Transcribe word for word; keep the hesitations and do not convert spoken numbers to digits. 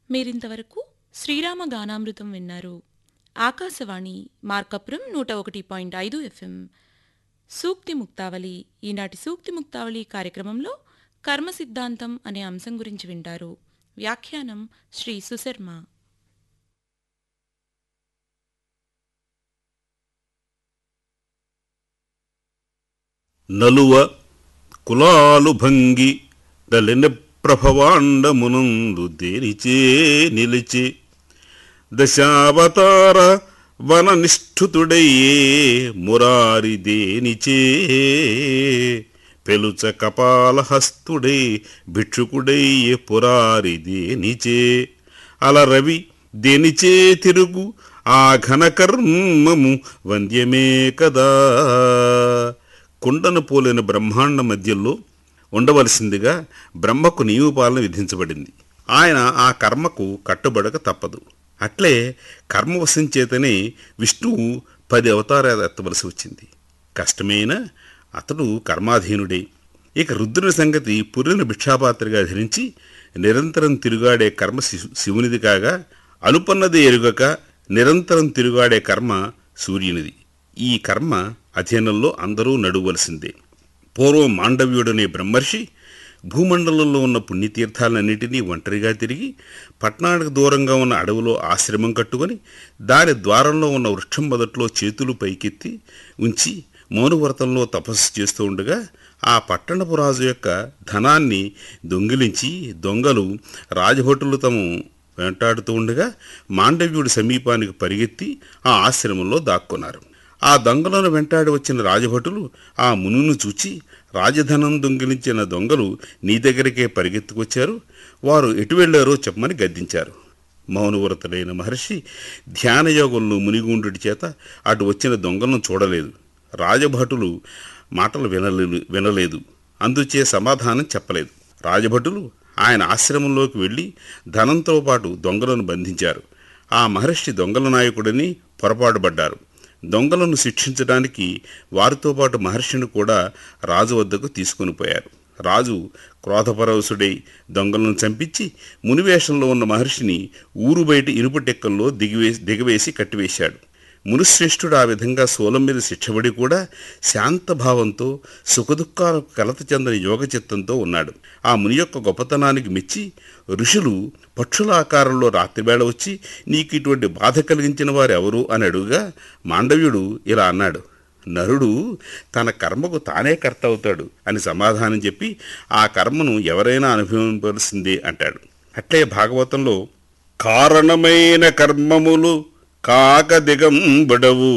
మీరింతవరకు శ్రీరామ గానామృతం విన్నారు. ఆకాశవాణి మార్కపురం నూట ఒకటి పాయింట్ ఐదు ఎఫ్ఎం. సూక్తి ముక్తావళి. ఈనాటి సూక్తి ముక్తావళి కార్యక్రమంలో కర్మ సిద్ధాంతం అనే అంశం గురించి వింటారు. వ్యాఖ్యానం శ్రీ సుశర్మ. నలువ కులాలు భంగి దలిన ప్రభవాండమునందు దేనిచే నిలిచి దశావతార వననిష్ఠుతుడయ్యే మురారి దేనిచే పెలుచ కపాలహస్తుడై భిక్షుకుడయ్యే పురారి దేనిచే అలరవి దేనిచే తిరుగు ఆ ఘనకర్మము వంద్యమే కదా. కుండను పోలిన బ్రహ్మాండ మధ్యలో ఉండవలసిందిగా బ్రహ్మకు నియమపాలన విధించబడింది. ఆయన ఆ కర్మకు కట్టుబడక తప్పదు. అట్లే కర్మవశం చేతనే విష్ణువు పది అవతారాలు ఎత్తవలసి వచ్చింది. కష్టమైన అతడు కర్మాధీనుడే. ఇక రుద్రుని సంగతి పుర్రెను భిక్షాపాత్రగా ధరించి నిరంతరం తిరుగాడే కర్మ శివునిది కాగా, అనుపన్నది ఎరుగక నిరంతరం తిరుగాడే కర్మ సూర్యునిది. ఈ కర్మ అధీనంలో అందరూ నడువలసిందే. పూర్వం మాండవ్యుడనే బ్రహ్మర్షి భూమండలంలో ఉన్న పుణ్యతీర్థాలన్నింటినీ ఒంటరిగా తిరిగి పట్టణానికి దూరంగా ఉన్న అడవిలో ఆశ్రమం కట్టుకొని దాని ద్వారంలో ఉన్న వృక్షం మొదట్లో చేతులు పైకెత్తి ఉంచి మౌనవ్రతంలో తపస్సు చేస్తూ ఉండగా ఆ పట్టణపు రాజు యొక్క ధనాన్ని దొంగిలించి దొంగలు రాజభటులు తమ వెంటాడుతూ ఉండగా మాండవ్యుడి సమీపానికి పరిగెత్తి ఆ ఆశ్రమంలో దాక్కున్నారు. ఆ దొంగలను వెంటాడి వచ్చిన రాజభటులు ఆ మునును చూచి, రాజధనం దొంగిలించిన దొంగలు నీ దగ్గరికే పరిగెత్తుకొచ్చారు, వారు ఎటు వెళ్లారో చెప్పమని గద్దించారు. మౌనవ్రతులైన మహర్షి ధ్యానయోగంలో మునిగుండుడి చేత అటు వచ్చిన దొంగలను చూడలేదు. రాజభటులు మాటలు వినలేదు వినలేదు అందుచే సమాధానం చెప్పలేదు. రాజభటులు ఆయన ఆశ్రమంలోకి వెళ్ళి ధనంతో పాటు దొంగలను బంధించారు. ఆ మహర్షి దొంగల నాయకుడని పొరపాటుపడ్డారు. దొంగలను శిక్షించడానికి వారితో పాటు మహర్షిని కూడా రాజు వద్దకు తీసుకుని పోయారు. రాజు క్రోధపరవశుడై దొంగలను చంపించి మునివేషంలో ఉన్న మహర్షిని ఊరు బయట ఇనుప టెక్కల్లో దిగివేసి దిగవేసి కట్టివేశాడు. మునిశ్రేష్ఠుడు ఆ విధంగా శూలం మీద శిక్షబడి కూడా శాంతభావంతో సుఖదుఖాలకు కలత చెందని యోగచిత్తంతో ఉన్నాడు. ఆ ముని యొక్క గొప్పతనానికి మెచ్చి ఋషులు పక్షుల ఆకారంలో రాత్రివేళ వచ్చి నీకు ఇటువంటి బాధ కలిగించిన వారు ఎవరు అని అడుగుగా మాండవ్యుడు ఇలా అన్నాడు, నరుడు తన కర్మకు తానే కర్త అవుతాడు అని సమాధానం చెప్పి ఆ కర్మను ఎవరైనా అనుభవించవలసిందే అంటాడు. అట్లే భాగవతంలో కారణమైన కర్మములు కాక దిగంబడవు